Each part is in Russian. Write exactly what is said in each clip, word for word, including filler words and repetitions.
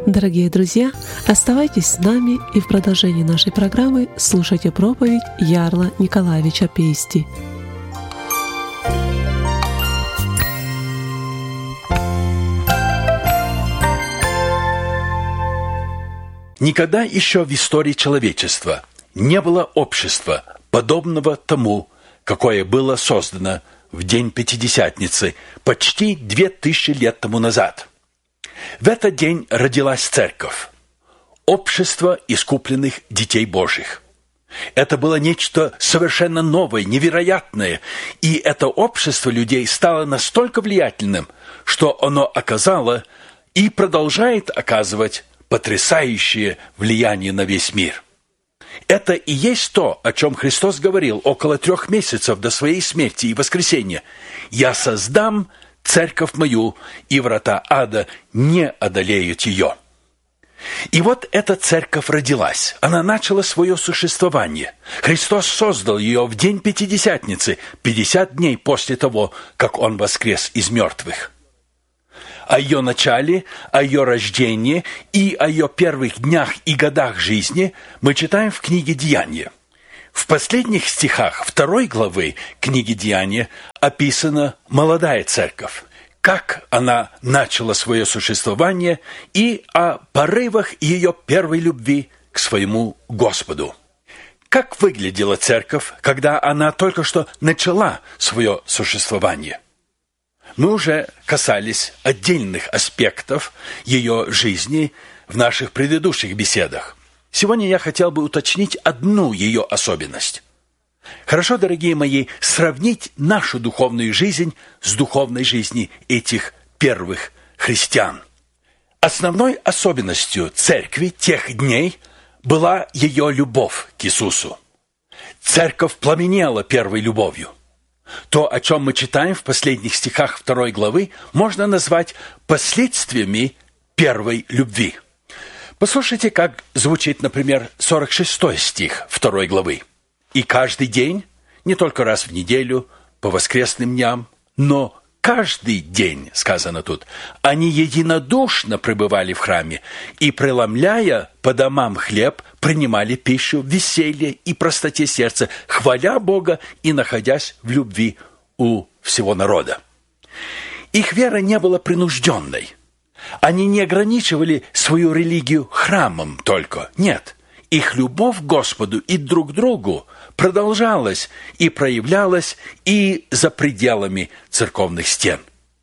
Дорогие друзья, оставайтесь с нами и в продолжении нашей программы слушайте проповедь Ярла Николаевича Пейсти. Никогда еще в истории человечества не было общества, подобного тому, какое было создано в день Пятидесятницы почти две тысячи лет тому назад. В этот день родилась церковь, общество искупленных детей Божьих. Это было нечто совершенно новое, невероятное, и это общество людей стало настолько влиятельным, что оно оказало и продолжает оказывать потрясающее влияние на весь мир. Это и есть то, о чем Христос говорил около трех месяцев до своей смерти и воскресения. «Я создам церковь мою, и врата ада не одолеют ее». И вот эта церковь родилась. Она начала свое существование. Христос создал ее в день Пятидесятницы, пятьдесят дней после того, как Он воскрес из мертвых. О ее начале, о ее рождении и о ее первых днях и годах жизни мы читаем в книге «Деяния». В последних стихах второй главы книги «Деяния» описана молодая церковь, как она начала свое существование и о порывах ее первой любви к своему Господу. Как выглядела церковь, когда она только что начала свое существование? Мы уже касались отдельных аспектов ее жизни в наших предыдущих беседах. Сегодня я хотел бы уточнить одну ее особенность. Хорошо, дорогие мои, сравнить нашу духовную жизнь с духовной жизнью этих первых христиан. Основной особенностью церкви тех дней была ее любовь к Иисусу. Церковь пламенела первой любовью. То, о чем мы читаем в последних стихах второй главы, можно назвать последствиями первой любви. Послушайте, как звучит, например, сорок шестой стих второй главы. «И каждый день, не только раз в неделю, по воскресным дням, но каждый день, сказано тут, они единодушно пребывали в храме и, преломляя по домам хлеб, принимали пищу в веселье и простоте сердца, хваля Бога и находясь в любви у всего народа». Их вера не была принужденной. Они не ограничивали свою религию храмом только. Нет, их любовь к Господу и друг к другу продолжалась и проявлялась и за пределами церковных стен.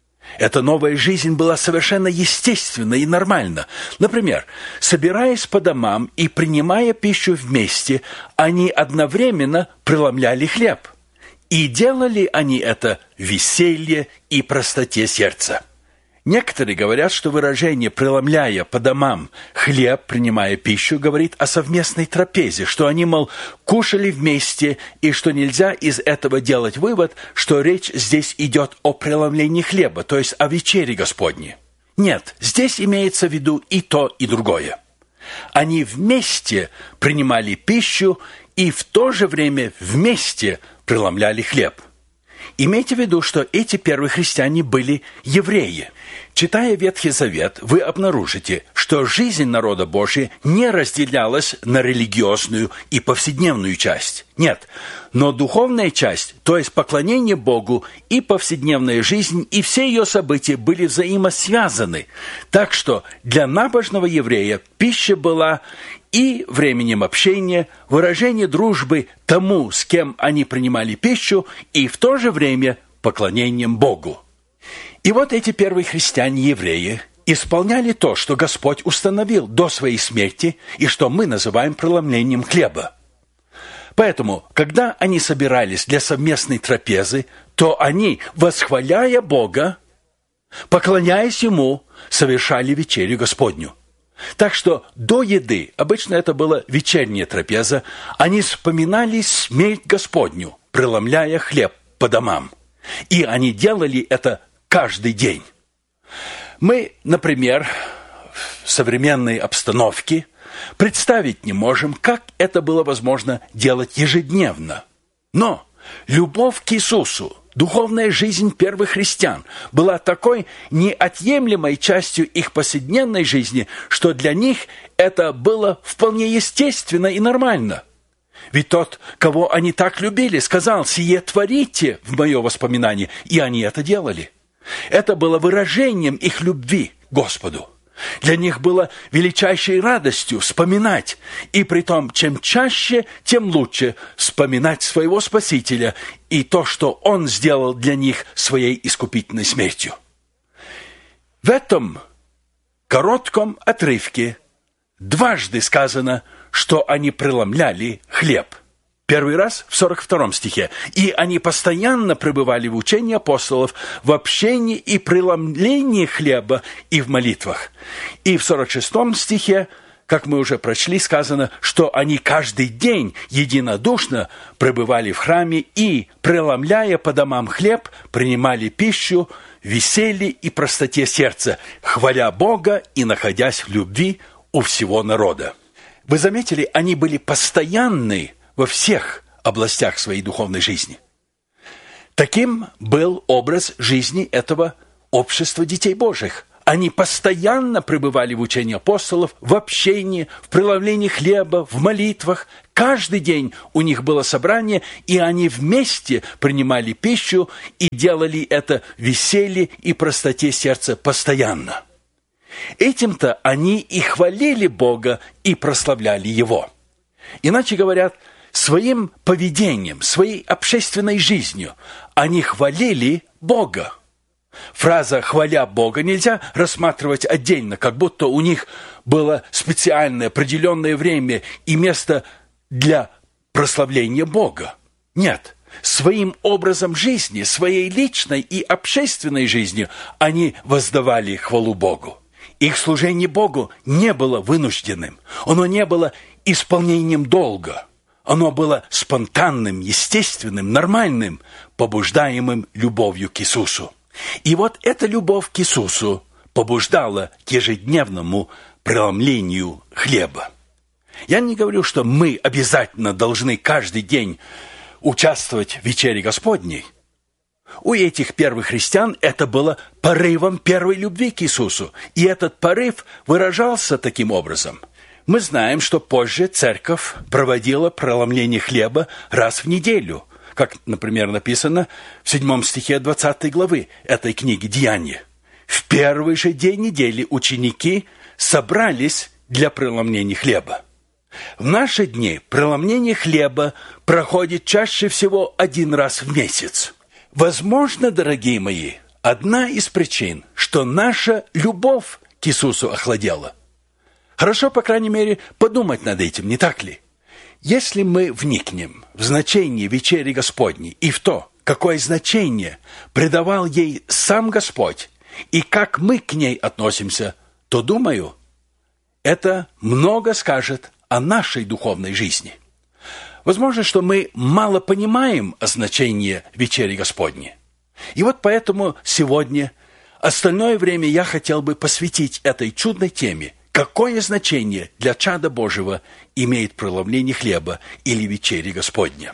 Эта новая жизнь была совершенно естественна и нормальна. Например, собираясь по домам и принимая пищу вместе, они одновременно преломляли хлеб. И делали они это в веселье и простоте сердца. Некоторые говорят, что выражение «преломляя по домам хлеб, принимая пищу» говорит о совместной трапезе, что они, мол, кушали вместе, и что нельзя из этого делать вывод, что речь здесь идет о преломлении хлеба, то есть о вечере Господней. Нет, здесь имеется в виду и то, и другое. Они вместе принимали пищу и в то же время вместе преломляли хлеб. Имейте в виду, что эти первые христиане были евреи. Читая Ветхий Завет, вы обнаружите, что жизнь народа Божия не разделялась на религиозную и повседневную часть. Нет, но духовная часть, то есть поклонение Богу и повседневная жизнь, и все ее события были взаимосвязаны. Так что для набожного еврея пища была и временем общения, выражение дружбы тому, с кем они принимали пищу, и в то же время поклонением Богу. И вот эти первые христиане-евреи исполняли то, что Господь установил до своей смерти, и что мы называем преломлением хлеба. Поэтому, когда они собирались для совместной трапезы, то они, восхваляя Бога, поклоняясь Ему, совершали вечерю Господню. Так что до еды, обычно это была вечерняя трапеза, они вспоминали смерть Господню, преломляя хлеб по домам. И они делали это каждый день. Мы, например, в современной обстановке представить не можем, как это было возможно делать ежедневно. Но любовь к Иисусу Духовная жизнь первых христиан была такой неотъемлемой частью их повседневной жизни, что для них это было вполне естественно и нормально. Ведь тот, кого они так любили, сказал: «Сие творите в мое воспоминание», и они это делали. Это было выражением их любви к Господу. Для них было величайшей радостью вспоминать, и притом, чем чаще, тем лучше вспоминать своего Спасителя и то, что Он сделал для них своей искупительной смертью. В этом коротком отрывке дважды сказано, что они преломляли хлеб. Первый раз в сорок втором стихе. «И они постоянно пребывали в учении апостолов, в общении и преломлении хлеба и в молитвах». И в сорок шестом стихе, как мы уже прочли, сказано, что они каждый день единодушно пребывали в храме и, преломляя по домам хлеб, принимали пищу в веселье и простоте сердца, хваля Бога и находясь в любви у всего народа. Вы заметили, они были постоянны во всех областях своей духовной жизни. Таким был образ жизни этого общества детей Божьих. Они постоянно пребывали в учении апостолов, в общении, в преломлении хлеба, в молитвах. Каждый день у них было собрание, и они вместе принимали пищу и делали это в веселье и простоте сердца постоянно. Этим-то они и хвалили Бога и прославляли Его. Иначе говоря, своим поведением, своей общественной жизнью они хвалили Бога. Фраза «хваля Бога» нельзя рассматривать отдельно, как будто у них было специальное определенное время и место для прославления Бога. Нет, своим образом жизни, своей личной и общественной жизнью они воздавали хвалу Богу. Их служение Богу не было вынужденным, оно не было исполнением долга. Оно было спонтанным, естественным, нормальным, побуждаемым любовью к Иисусу. И вот эта любовь к Иисусу побуждала к ежедневному преломлению хлеба. Я не говорю, что мы обязательно должны каждый день участвовать в вечере Господней. У этих первых христиан это было порывом первой любви к Иисусу, и этот порыв выражался таким образом. Мы знаем, что позже церковь проводила преломление хлеба раз в неделю, как, например, написано в седьмом стихе двадцатой главы этой книги «Деяния». В первый же день недели ученики собрались для преломления хлеба. В наши дни преломление хлеба проходит чаще всего один раз в месяц. Возможно, дорогие мои, одна из причин, что наша любовь к Иисусу охладела. Хорошо, по крайней мере, подумать над этим, не так ли? Если мы вникнем в значение вечери Господней и в то, какое значение придавал ей сам Господь, и как мы к ней относимся, то, думаю, это много скажет о нашей духовной жизни. Возможно, что мы мало понимаем о значении вечери Господней. И вот поэтому сегодня остальное время я хотел бы посвятить этой чудной теме. Какое значение для чада Божьего имеет преломление хлеба или вечери Господня?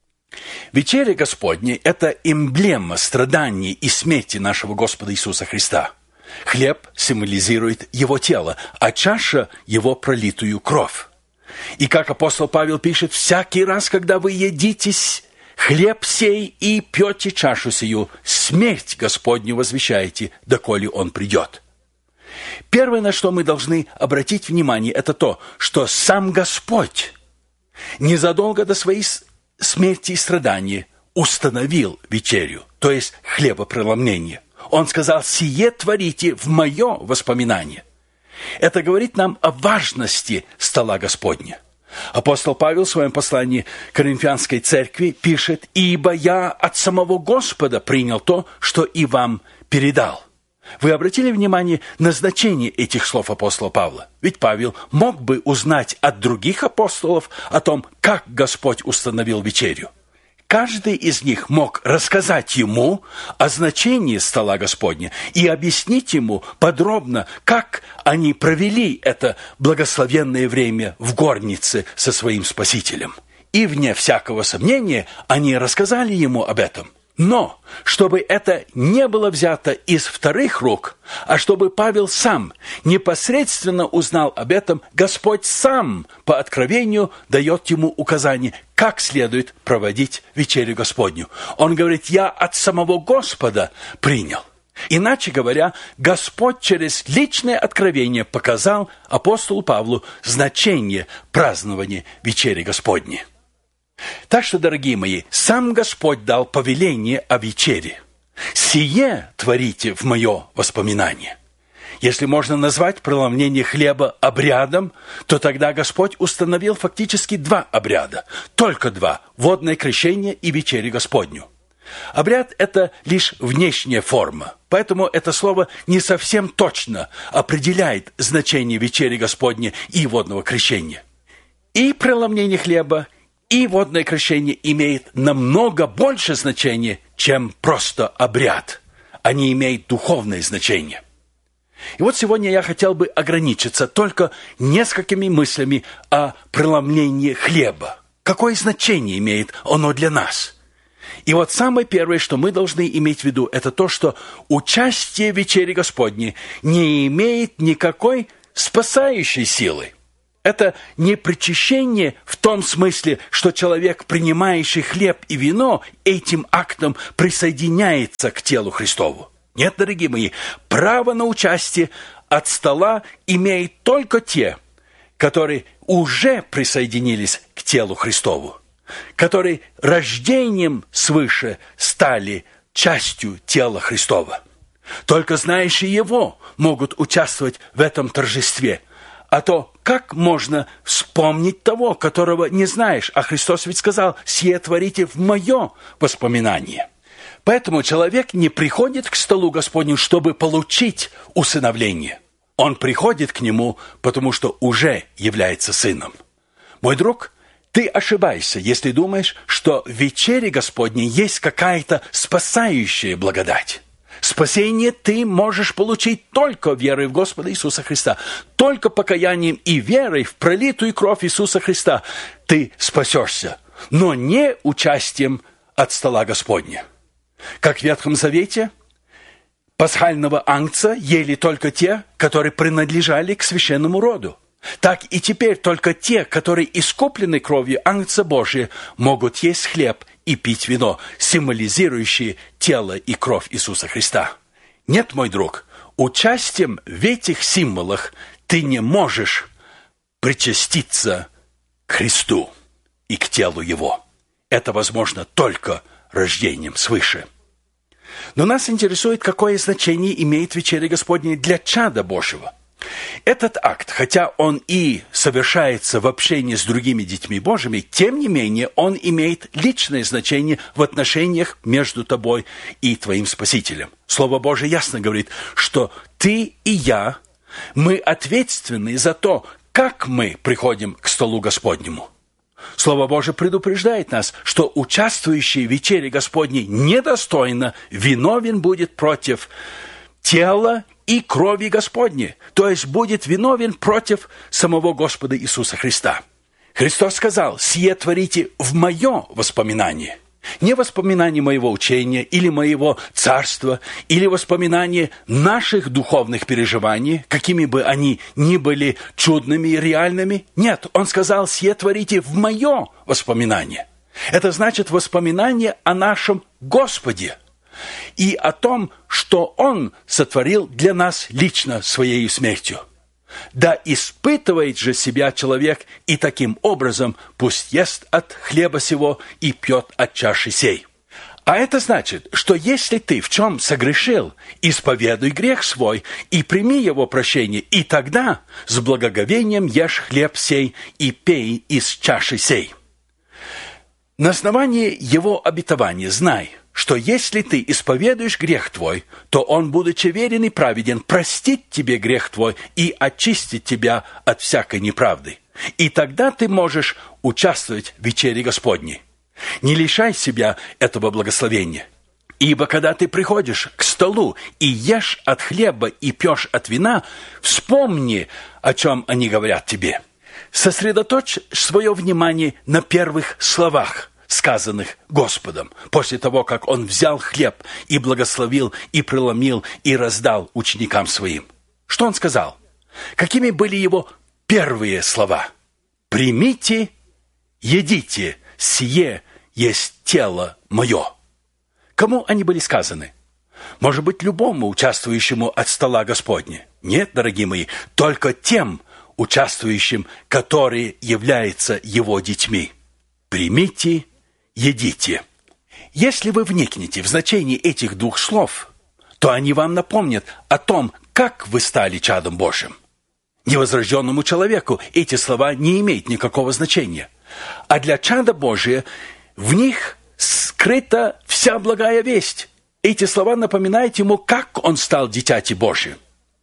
Вечеря Господня – это эмблема страданий и смерти нашего Господа Иисуса Христа. Хлеб символизирует Его тело, а чаша – Его пролитую кровь. И как апостол Павел пишет, «Всякий раз, когда вы едитесь хлеб сей и пьете чашу сию, смерть Господню возвещаете, доколе Он придет». Первое, на что мы должны обратить внимание, это то, что сам Господь незадолго до своей смерти и страдания установил вечерю, то есть хлебопреломление. Он сказал: «Сие творите в мое воспоминание». Это говорит нам о важности стола Господня. Апостол Павел в своем послании к Коринфянской церкви пишет: «Ибо я от самого Господа принял то, что и вам передал». Вы обратили внимание на значение этих слов апостола Павла? Ведь Павел мог бы узнать от других апостолов о том, как Господь установил вечерю. Каждый из них мог рассказать ему о значении стола Господня и объяснить ему подробно, как они провели это благословенное время в горнице со своим Спасителем. И, вне всякого сомнения, они рассказали ему об этом. Но, чтобы это не было взято из вторых рук, а чтобы Павел сам непосредственно узнал об этом, Господь сам по откровению дает ему указание, как следует проводить вечерю Господню. Он говорит: «Я от самого Господа принял». Иначе говоря, Господь через личное откровение показал апостолу Павлу значение празднования вечери Господней. Так что, дорогие мои, сам Господь дал повеление о вечере. «Сие творите в мое воспоминание». Если можно назвать преломление хлеба обрядом, то тогда Господь установил фактически два обряда. Только два – водное крещение и вечерю Господню. Обряд – это лишь внешняя форма, поэтому это слово не совсем точно определяет значение вечери Господней и водного крещения. И преломление хлеба, и водное крещение имеет намного больше значения, чем просто обряд. Они имеют духовное значение. И вот сегодня я хотел бы ограничиться только несколькими мыслями о преломлении хлеба. Какое значение имеет оно для нас? И вот самое первое, что мы должны иметь в виду, это то, что участие в вечере Господней не имеет никакой спасающей силы. Это не причащение в том смысле, что человек, принимающий хлеб и вино, этим актом присоединяется к телу Христову. Нет, дорогие мои, право на участие от стола имеют только те, которые уже присоединились к телу Христову, которые рождением свыше стали частью тела Христова. Только знающие Его могут участвовать в этом торжестве. А то как можно вспомнить того, которого не знаешь? А Христос ведь сказал: «Сие творите в мое воспоминание». Поэтому человек не приходит к столу Господню, чтобы получить усыновление. Он приходит к Нему, потому что уже является сыном. Мой друг, ты ошибаешься, если думаешь, что в вечере Господней есть какая-то спасающая благодать. Спасение ты можешь получить только верой в Господа Иисуса Христа. Только покаянием и верой в пролитую кровь Иисуса Христа ты спасешься, но не участием от стола Господня. Как в Ветхом Завете пасхального агнца ели только те, которые принадлежали к священному роду. Так и теперь только те, которые искуплены кровью агнца Божия, могут есть хлеб и пить вино, символизирующие тело и кровь Иисуса Христа. Нет, мой друг, участием в этих символах ты не можешь причаститься к Христу и к телу Его. Это возможно только рождением свыше. Но нас интересует, какое значение имеет вечеря Господня для чада Божьего. Этот акт, хотя он и совершается в общении с другими детьми Божьими, тем не менее он имеет личное значение в отношениях между тобой и твоим Спасителем. Слово Божие ясно говорит, что ты и я, мы ответственны за то, как мы приходим к столу Господнему. Слово Божие предупреждает нас, что участвующий в вечере Господней недостойно виновен будет против тела и крови Господней, то есть будет виновен против самого Господа Иисуса Христа. Христос сказал: «Сие творите в мое воспоминание». Не воспоминание моего учения или моего царства, или воспоминание наших духовных переживаний, какими бы они ни были чудными и реальными. Нет, Он сказал: «Сие творите в мое воспоминание». Это значит воспоминание о нашем Господе и о том, что Он сотворил для нас лично Своей смертью. Да испытывает же себя человек, и таким образом пусть ест от хлеба сего и пьет от чаши сей. А это значит, что если ты в чем согрешил, исповедуй грех свой и прими его прощение, и тогда с благоговением ешь хлеб сей и пей из чаши сей. На основании его обетования знай, что если ты исповедуешь грех твой, то Он, будучи верен и праведен, простит тебе грех твой и очистит тебя от всякой неправды. И тогда ты можешь участвовать в вечере Господней. Не лишай себя этого благословения. Ибо когда ты приходишь к столу и ешь от хлеба и пьешь от вина, вспомни, о чем они говорят тебе. Сосредоточь свое внимание на первых словах. сказанных Господом, после того, как Он взял хлеб и благословил, и преломил, и раздал ученикам Своим. Что Он сказал? Какими были Его первые слова? «Примите, едите, сие есть тело Мое». Кому они были сказаны? Может быть, любому участвующему от стола Господня? Нет, дорогие мои, только тем участвующим, которые являются Его детьми. «Примите, едите». Если вы вникнете в значение этих двух слов, то они вам напомнят о том, как вы стали чадом Божьим. Невозрожденному человеку эти слова не имеют никакого значения. А для чада Божия в них скрыта вся благая весть. Эти слова напоминают ему, как он стал дитяти Божьим.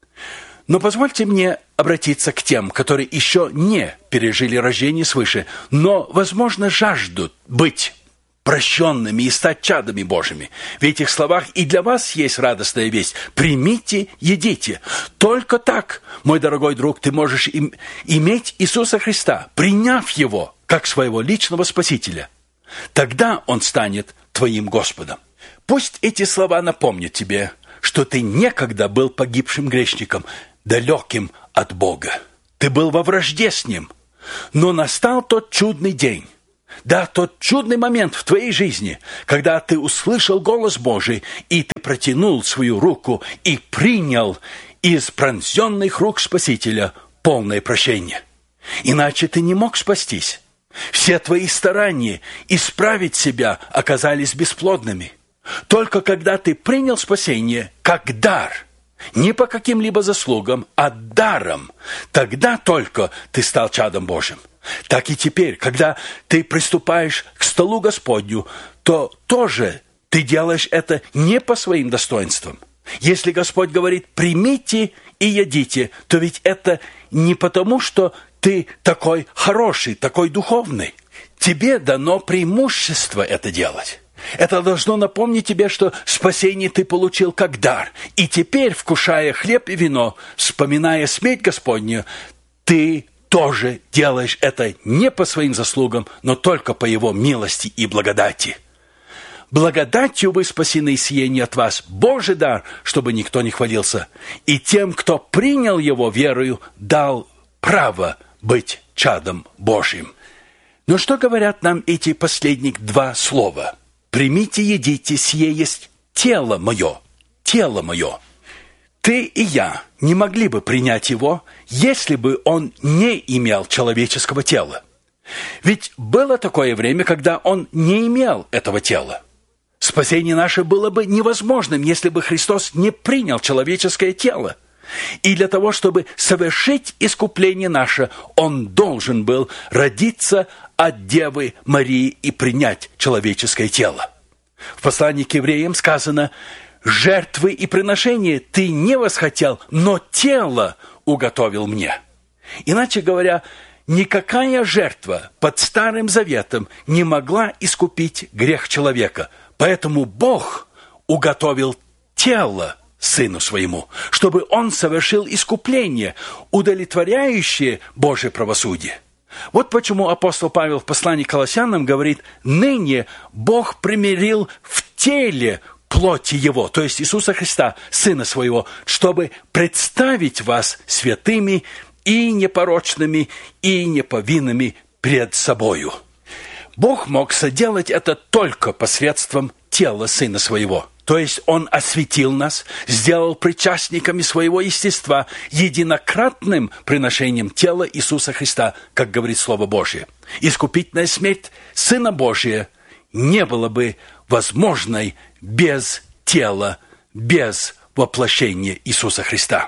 Но позвольте мне обратиться к тем, которые еще не пережили рождение свыше, но, возможно, жаждут быть прощенными и стать чадами Божьими. В этих словах и для вас есть радостная весть. «Примите, едите». Только так, мой дорогой друг, ты можешь им, иметь Иисуса Христа, приняв Его как своего личного Спасителя. Тогда Он станет твоим Господом. Пусть эти слова напомнят тебе, что ты некогда был погибшим грешником, далеким от Бога. Ты был во вражде с Ним. Но настал тот чудный день, да, тот чудный момент в твоей жизни, когда ты услышал голос Божий, и ты протянул свою руку и принял из пронзенных рук Спасителя полное прощение. Иначе ты не мог спастись. Все твои старания исправить себя оказались бесплодными. Только когда ты принял спасение как дар, не по каким-либо заслугам, а даром, тогда только ты стал чадом Божьим. Так и теперь, когда ты приступаешь к столу Господню, то тоже ты делаешь это не по своим достоинствам. Если Господь говорит «примите и едите», то ведь это не потому, что ты такой хороший, такой духовный. Тебе дано преимущество это делать. Это должно напомнить тебе, что спасение ты получил как дар. И теперь, вкушая хлеб и вино, вспоминая смерть Господню, ты тоже делаешь это не по своим заслугам, но только по Его милости и благодати. Благодатью вы спасены, сие не от вас, Божий дар, чтобы никто не хвалился. И тем, кто принял Его верою, дал право быть чадом Божьим. Но что говорят нам эти последние два слова? «Примите, едите, сие есть тело мое». Тело мое. Ты и я не могли бы принять его, если бы он не имел человеческого тела. Ведь было такое время, когда он не имел этого тела. Спасение наше было бы невозможным, если бы Христос не принял человеческое тело. И для того, чтобы совершить искупление наше, Он должен был родиться от Девы Марии и принять человеческое тело. В послании к евреям сказано: «Жертвы и приношения ты не восхотел, но тело уготовил мне». Иначе говоря, никакая жертва под Старым Заветом не могла искупить грех человека. Поэтому Бог уготовил тело Сыну Своему, чтобы Он совершил искупление, удовлетворяющее Божие правосудие. Вот почему апостол Павел в послании к Колоссянам говорит: «Ныне Бог примирил в теле плоти Его», то есть Иисуса Христа, Сына Своего, чтобы представить вас святыми и непорочными, и неповинными пред собою. Бог мог соделать это только посредством тела Сына Своего. То есть Он осветил нас, сделал причастниками Своего естества единократным приношением тела Иисуса Христа, как говорит Слово Божие. Искупительная смерть Сына Божия не была бы возможной без тела, без воплощения Иисуса Христа.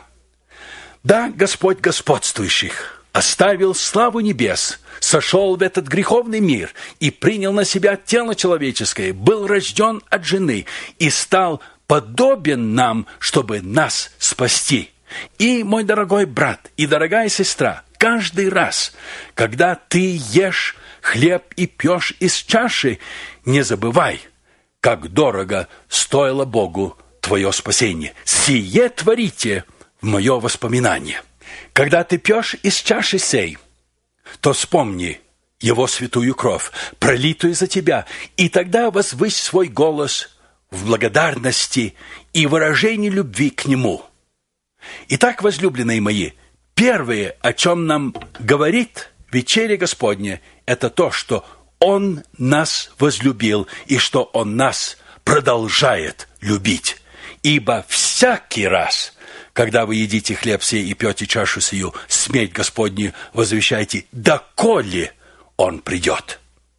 Да, Господь господствующих оставил славу небес, сошел в этот греховный мир и принял на себя тело человеческое, был рожден от жены и стал подобен нам, чтобы нас спасти. И, мой дорогой брат и дорогая сестра, каждый раз, когда ты ешь хлеб и пьешь из чаши, не забывай, как дорого стоило Богу твое спасение. Сие творите в мое воспоминание. Когда ты пьешь из чаши сей, то вспомни Его святую кровь, пролитую за тебя, и тогда возвысь свой голос в благодарности и выражении любви к Нему. Итак, возлюбленные мои, первое, о чем нам говорит вечеря Господня, это то, что Он нас возлюбил и что Он нас продолжает любить. Ибо всякий раз, когда вы едите хлеб сей и пьете чашу сию, смерть Господню возвещайте, доколе Он придет.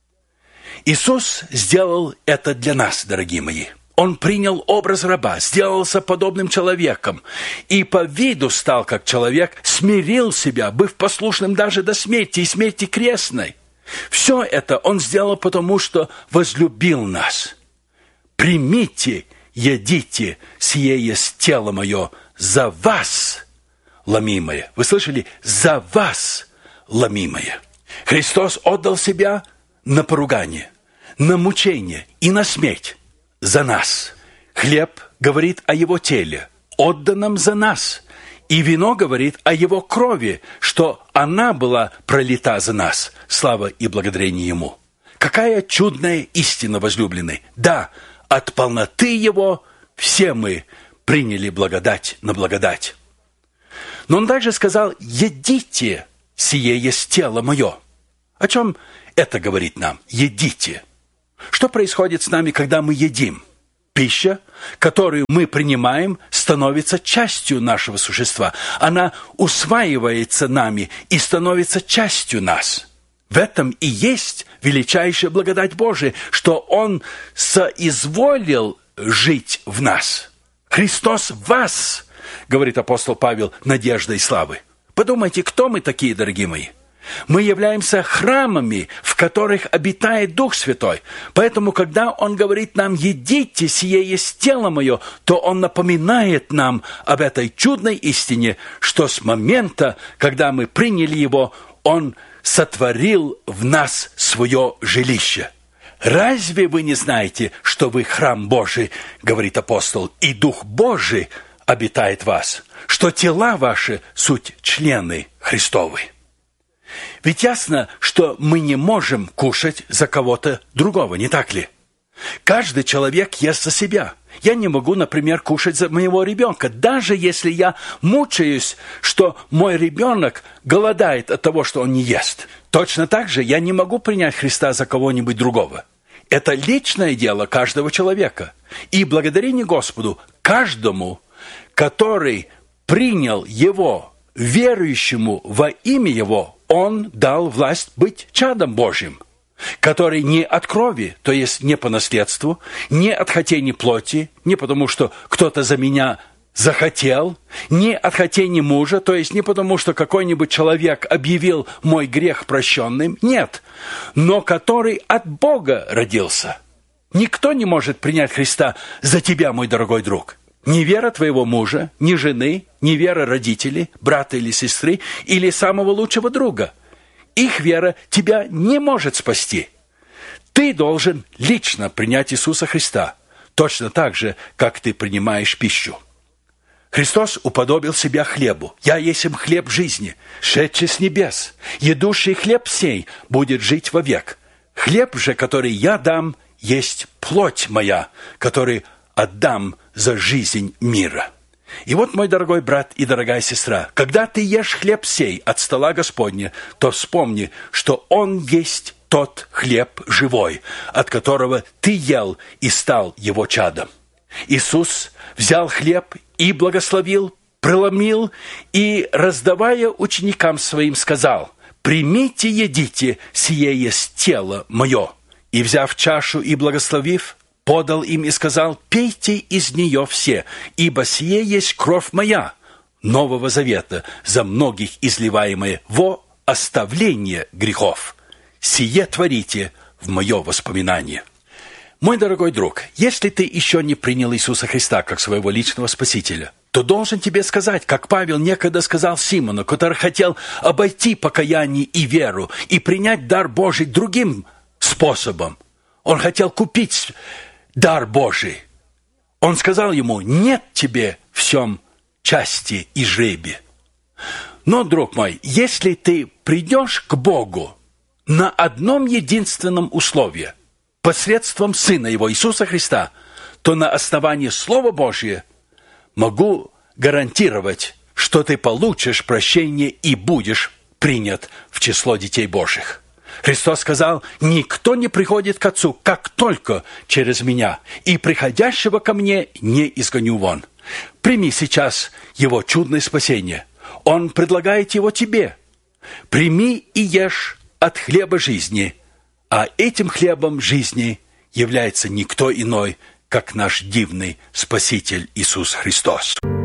Иисус сделал это для нас, дорогие мои. Он принял образ раба, сделался подобным человеком и по виду стал как человек, смирил себя, быв послушным даже до смерти и смерти крестной. Все это Он сделал потому, что возлюбил нас. Примите, едите, сие есть тело мое за вас ломимое. Вы слышали? За вас ломимое. Христос отдал себя на поругание, на мучение и на смерть за нас. Хлеб говорит о Его теле, отданном за нас. И вино говорит о Его крови, что она была пролита за нас. Слава и благодарение Ему. Какая чудная истина, возлюбленный! Да, от полноты Его все мы приняли благодать на благодать. Но Он также сказал: «Едите, сие есть тело мое». О чем это говорит нам? Едите. Что происходит с нами, когда мы едим? Пища, которую мы принимаем, становится частью нашего существа. Она усваивается нами и становится частью нас. В этом и есть величайшая благодать Божия, что Он соизволил жить в нас. Христос в вас, говорит апостол Павел, надежда и славы. Подумайте, кто мы такие, дорогие мои? Мы являемся храмами, в которых обитает Дух Святой. Поэтому, когда Он говорит нам: «Едите, сие есть тело мое», то Он напоминает нам об этой чудной истине, что с момента, когда мы приняли Его, Он сотворил в нас свое жилище. «Разве вы не знаете, что вы храм Божий, — говорит апостол, — и Дух Божий обитает в вас, что тела ваши суть члены Христовы?» Ведь ясно, что мы не можем кушать за кого-то другого, не так ли? Каждый человек ест за себя. Я не могу, например, кушать за моего ребенка, даже если я мучаюсь, что мой ребенок голодает от того, что он не ест. Точно так же я не могу принять Христа за кого-нибудь другого. Это личное дело каждого человека. И благодарение Господу каждому, который принял Его, верующему во имя Его, Он дал власть быть чадом Божьим, который не от крови, то есть не по наследству, не от хотения плоти, не потому что кто-то за меня захотел, не от хотения мужа, то есть не потому что какой-нибудь человек объявил мой грех прощенным, нет, но который от Бога родился. Никто не может принять Христа за тебя, мой дорогой друг. Ни вера твоего мужа, ни жены, ни вера родителей, брата или сестры, или самого лучшего друга. Их вера тебя не может спасти. Ты должен лично принять Иисуса Христа, точно так же, как ты принимаешь пищу. Христос уподобил себя хлебу. «Я есмь хлеб жизни, шедший с небес. Едущий хлеб сей будет жить вовек. Хлеб же, который я дам, есть плоть моя, который отдам за жизнь мира». И вот, мой дорогой брат и дорогая сестра, когда ты ешь хлеб сей от стола Господня, то вспомни, что Он есть тот хлеб живой, от которого ты ел и стал Его чадом. Иисус взял хлеб и благословил, преломил и, раздавая ученикам Своим, сказал: «Примите, едите, сие есть тело Мое». И, взяв чашу и благословив, подал им и сказал: «Пейте из нее все, ибо сие есть кровь моя, Нового Завета, за многих изливаемая во оставление грехов. Сие творите в мое воспоминание». Мой дорогой друг, если ты еще не принял Иисуса Христа как своего личного Спасителя, то должен тебе сказать, как Павел некогда сказал Симону, который хотел обойти покаяние и веру и принять дар Божий другим способом. Он хотел купить дар Божий. Он сказал ему: «Нет тебе в всем части и жребия». Но, друг мой, если ты придешь к Богу, на одном единственном условии – посредством Сына Его, Иисуса Христа, то на основании Слова Божия могу гарантировать, что ты получишь прощение и будешь принят в число детей Божьих. Христос сказал: «Никто не приходит к Отцу, как только через Меня, и приходящего ко Мне не изгоню вон». Прими сейчас Его чудное спасение. Он предлагает его тебе. Прими и ешь от хлеба жизни, а этим хлебом жизни является никто иной, как наш дивный Спаситель Иисус Христос.